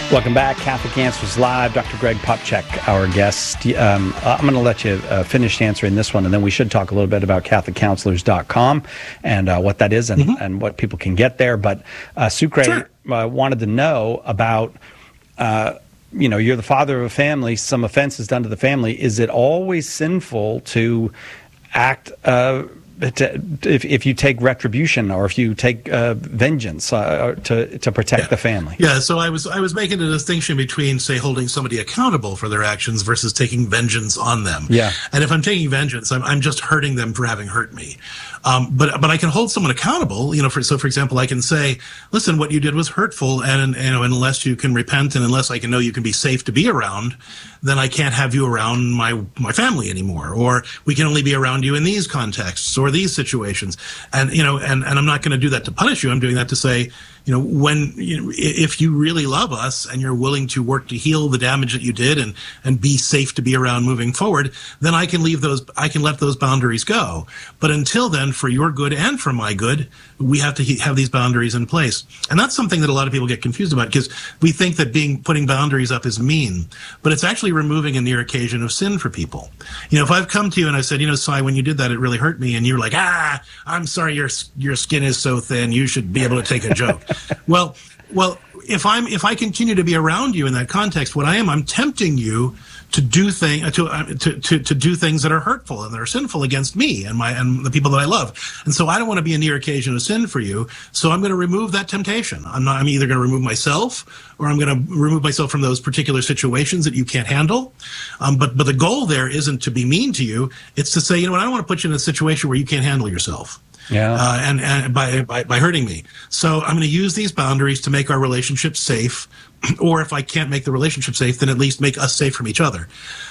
Welcome back, Catholic Answers Live. Dr. Greg Popcak, our guest. I'm going to let you finish answering this one, and then we should talk a little bit about CatholicCounselors.com and what that is and what people can get there. But Sucre wanted to know about, you're the father of a family, some offense is done to the family. Is it always sinful to act if you take retribution or if you take vengeance to protect the family? Yeah, so I was making a distinction between, say, holding somebody accountable for their actions versus taking vengeance on them. Yeah. And if I'm taking vengeance, I'm just hurting them for having hurt me. But I can hold someone accountable. For example, I can say, listen, what you did was hurtful, and unless you can repent and unless I can know you can be safe to be around, then I can't have you around my family anymore, or we can only be around you in these contexts or these situations. And I'm not going to do that to punish you. I'm doing that to say, if you really love us and you're willing to work to heal the damage that you did and be safe to be around moving forward, then I can let those boundaries go. But until then, for your good and for my good, we have to have these boundaries in place. And that's something that a lot of people get confused about, because we think that putting boundaries up is mean, but it's actually removing a near occasion of sin for people. If I've come to you and I said, Si, when you did that, it really hurt me, and you're like, I'm sorry, your skin is so thin, you should be able to take a joke. Well, if I continue to be around you in that context, I'm tempting you to do things that are hurtful and that are sinful against me and the people that I love. And so I don't want to be a near occasion of sin for you. So I'm going to remove that temptation. I'm either going to remove myself, or I'm going to remove myself from those particular situations that you can't handle. But the goal there isn't to be mean to you. It's to say, I don't want to put you in a situation where you can't handle yourself. Yeah. And by hurting me. So I'm going to use these boundaries to make our relationship safe, or if I can't make the relationship safe, then at least make us safe from each other.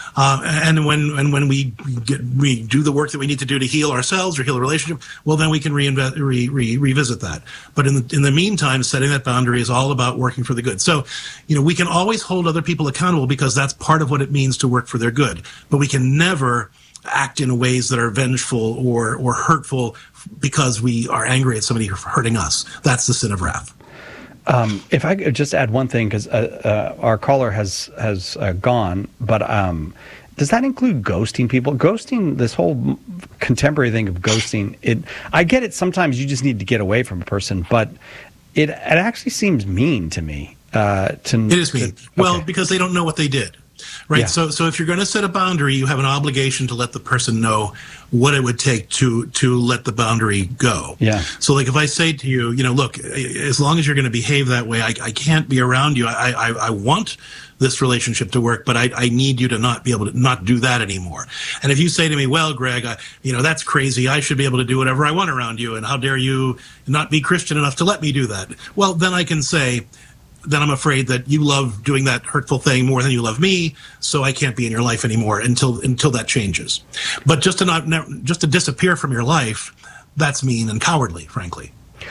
And when we do the work that we need to do to heal ourselves or heal a relationship, well, then we can revisit that. But in the meantime, setting that boundary is all about working for the good. So, we can always hold other people accountable because that's part of what it means to work for their good. But we can never act in ways that are vengeful or hurtful because we are angry at somebody for hurting us. That's the sin of wrath. If I could just add one thing, because our caller has gone, but does that include ghosting people? Ghosting, this whole contemporary thing of ghosting, I get it. Sometimes you just need to get away from a person, but it actually seems mean to me. It is mean. Well, because they don't know what they did. Right. Yeah. So if you're going to set a boundary, you have an obligation to let the person know what it would take to let the boundary go. Yeah. So like if I say to you, look, as long as you're going to behave that way, I can't be around you. I want this relationship to work, but I need you to not be able to not do that anymore. And if you say to me, well, Greg, that's crazy. I should be able to do whatever I want around you. And how dare you not be Christian enough to let me do that? Well, then I can say, then I'm afraid that you love doing that hurtful thing more than you love me, so I can't be in your life anymore until that changes. But just to disappear from your life, that's mean and cowardly, frankly.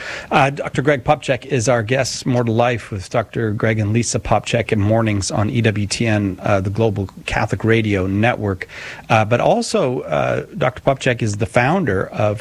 Dr. Greg Popcak is our guest. More to Life with Dr. Greg and Lisa Popcak in mornings on EWTN, the Global Catholic Radio Network. But also, Dr. Popcak is the founder of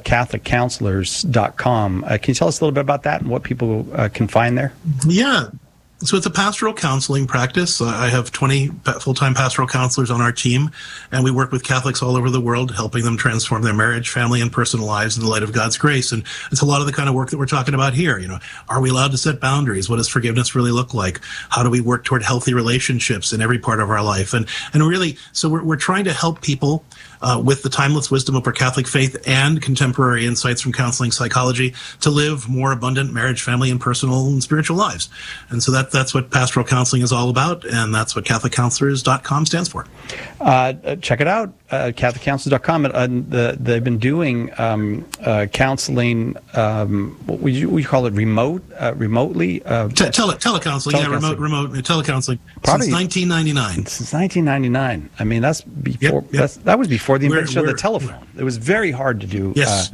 CatholicCounselors.com. Can you tell us a little bit about that and what people can find there? Yeah. So it's a pastoral counseling practice. I have 20 full-time pastoral counselors on our team, and we work with Catholics all over the world, helping them transform their marriage, family, and personal lives in the light of God's grace. And it's a lot of the kind of work that we're talking about here. Are we allowed to set boundaries? What does forgiveness really look like? How do we work toward healthy relationships in every part of our life? And really, so we're trying to help people with the timeless wisdom of our Catholic faith and contemporary insights from counseling psychology to live more abundant marriage, family, and personal and spiritual lives. And so that's what pastoral counseling is all about, and that's what CatholicCounselors.com stands for. Check it out, CatholicCounselors.com. They've been doing counseling, what we call it, remotely? Telecounseling, remote telecounseling, since 1999. Since 1999. I mean, that's before. Yep. That was before the invention of the telephone. It was very hard to do. Yes,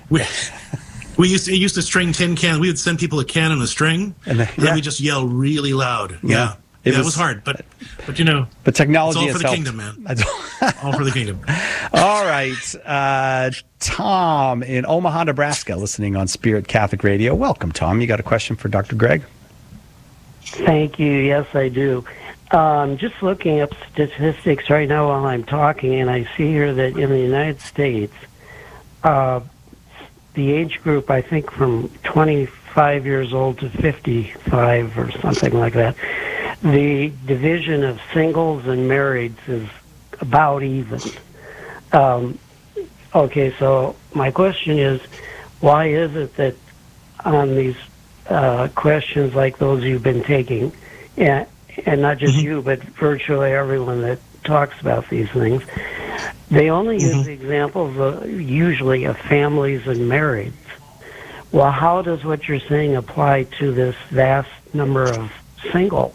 we used to string tin cans. We would send people a can and a string, and then we just yell really loud. Yeah. It was hard, but But technology it's all for the helped. kingdom, man. All for the kingdom. All right, Tom in Omaha, Nebraska, listening on Spirit Catholic Radio. Welcome, Tom. You got a question for Dr. Greg? Thank you. Yes, I do. Just looking up statistics right now while I'm talking, and I see here that in the United States, the age group, I think from 25 years old to 55 or something like that, the division of singles and marrieds is about even. Okay, so my question is, why is it that on these questions like those you've been taking, and not just you, but virtually everyone that talks about these things, they only use examples usually of families and marrieds. Well, how does what you're saying apply to this vast number of singles?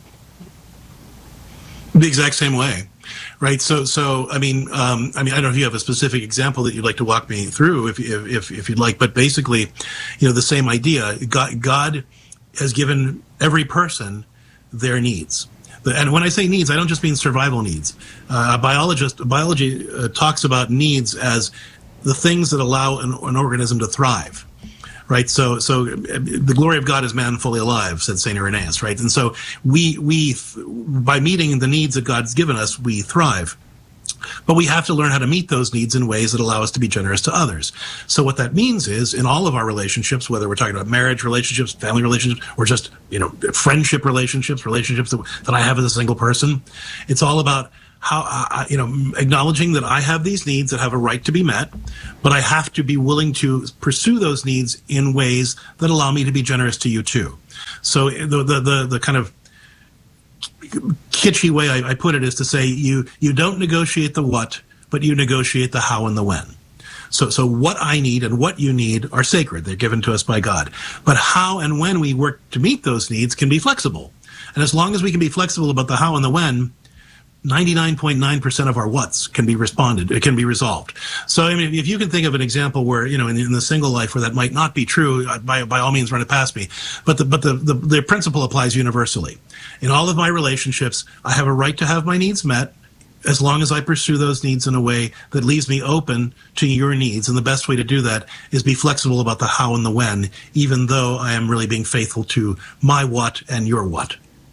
The exact same way, right? So I mean, I don't know if you have a specific example that you'd like to walk me through, if you'd like, but basically, the same idea. God has given every person their needs. And when I say needs, I don't just mean survival needs. Biology talks about needs as the things that allow an organism to thrive, right? So the glory of God is man fully alive, said St. Irenaeus, right? And so we by meeting the needs that God's given us, we thrive. But we have to learn how to meet those needs in ways that allow us to be generous to others. So what that means is, in all of our relationships, whether we're talking about marriage relationships, family relationships, or just, friendship relationships that I have as a single person, it's all about how, acknowledging that I have these needs that have a right to be met, but I have to be willing to pursue those needs in ways that allow me to be generous to you too. So the kind of kitschy way I put it is to say you don't negotiate the what, but you negotiate the how and the when. So what I need and what you need are sacred. They're given to us by God. But how and when we work to meet those needs can be flexible. And as long as we can be flexible about the how and the when, 99.9% of our whats can be responded. It can be resolved. So, I mean, if you can think of an example where, in the single life where that might not be true, by all means run it past me. But the principle applies universally. In all of my relationships, I have a right to have my needs met as long as I pursue those needs in a way that leaves me open to your needs. And the best way to do that is be flexible about the how and the when, even though I am really being faithful to my what and your what.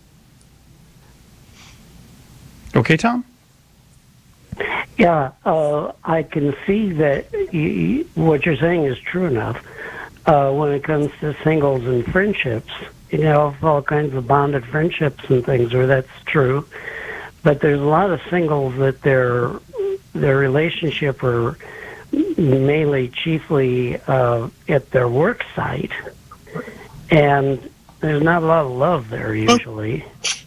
Okay, Tom? Yeah, I can see that what you're saying is true enough. When it comes to singles and friendships, all kinds of bonded friendships and things where that's true. But there's a lot of singles that their relationship are mainly, chiefly at their work site, and there's not a lot of love there usually.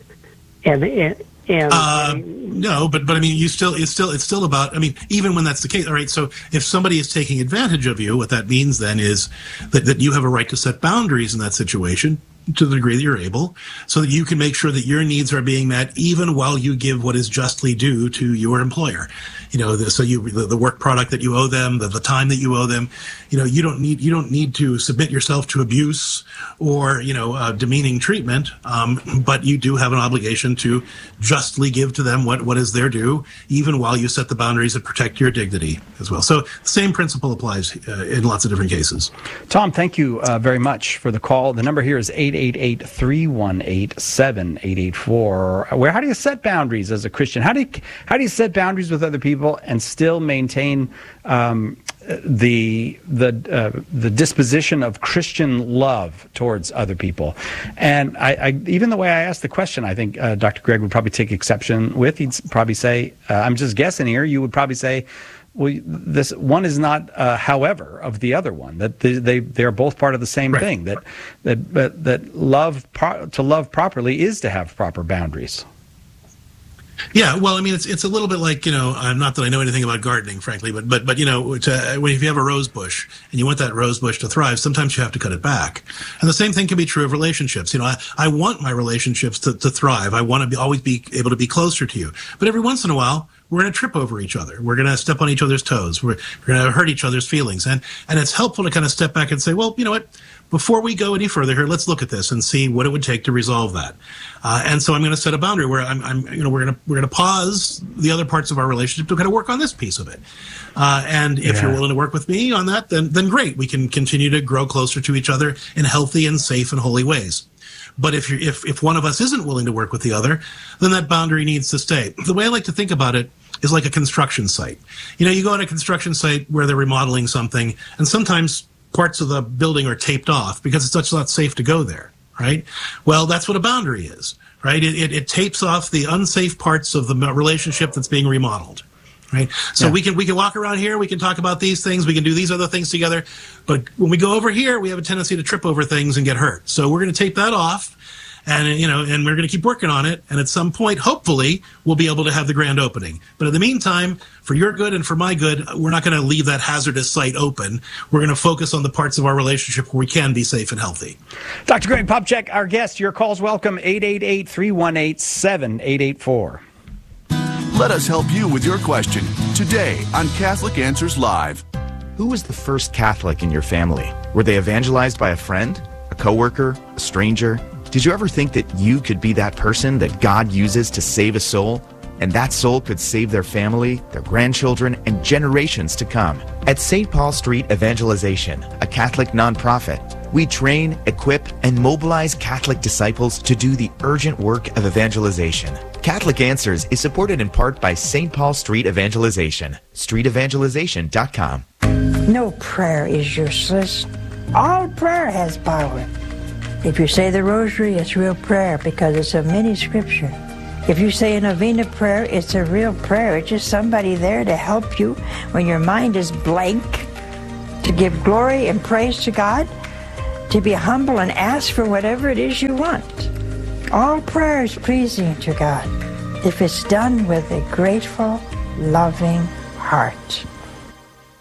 No, but I mean, it's still about, I mean, even when that's the case, all right, so if somebody is taking advantage of you, what that means then is that you have a right to set boundaries in that situation to the degree that you're able, so that you can make sure that your needs are being met even while you give what is justly due to your employer. The work product that you owe them, the time that you owe them, you don't need to submit yourself to abuse or, demeaning treatment, but you do have an obligation to justly give to them what is their due, even while you set the boundaries that protect your dignity as well. So the same principle applies in lots of different cases. Tom, thank you very much for the call. The number here is 888-318-7884. How do you set boundaries as a Christian? How do you set boundaries with other people and still maintain the disposition of Christian love towards other people? And I even the way I asked the question, I think Dr. Gregg would probably take exception with. He'd probably say, I'm just guessing here, you would probably say, well, this one is not, however, of the other one. That they are both part of the same right. thing. That to love properly is to have proper boundaries. Yeah, well, I mean, it's a little bit like, not that I know anything about gardening, frankly, but if you have a rose bush and you want that rose bush to thrive, sometimes you have to cut it back. And the same thing can be true of relationships. I want my relationships to thrive. I want to always be able to be closer to you. But every once in a while, we're going to trip over each other. We're going to step on each other's toes. We're going to hurt each other's feelings. And it's helpful to kind of step back and say, well, you know what? Before we go any further here, let's look at this and see what it would take to resolve that. And so I'm going to set a boundary where we're going to pause the other parts of our relationship to kind of work on this piece of it. And if you're willing to work with me on that, then great. We can continue to grow closer to each other in healthy and safe and holy ways. But if one of us isn't willing to work with the other, then that boundary needs to stay. The way I like to think about it is like a construction site. You go on a construction site where they're remodeling something, and sometimes parts of the building are taped off because it's just not safe to go there, right? Well, that's what a boundary is, right? It tapes off the unsafe parts of the relationship that's being remodeled, right? So we can walk around here, we can talk about these things, we can do these other things together, but when we go over here, we have a tendency to trip over things and get hurt. So we're going to tape that off. And we're going to keep working on it. And at some point, hopefully, we'll be able to have the grand opening. But in the meantime, for your good and for my good, we're not going to leave that hazardous site open. We're going to focus on the parts of our relationship where we can be safe and healthy. Dr. Greg Popcak, our guest. Your call's welcome, 888-318-7884. Let us help you with your question today on Catholic Answers Live. Who was the first Catholic in your family? Were they evangelized by a friend, a coworker, a stranger? Did you ever think that you could be that person that God uses to save a soul? And that soul could save their family, their grandchildren, and generations to come. At St. Paul Street Evangelization, a Catholic nonprofit, we train, equip, and mobilize Catholic disciples to do the urgent work of evangelization. Catholic Answers is supported in part by St. Paul Street Evangelization, streetevangelization.com. No prayer is useless. All prayer has power. If you say the rosary, it's real prayer because it's a mini scripture. If you say a novena prayer, it's a real prayer. It's just somebody there to help you when your mind is blank, to give glory and praise to God, to be humble and ask for whatever it is you want. All prayer is pleasing to God if it's done with a grateful, loving heart.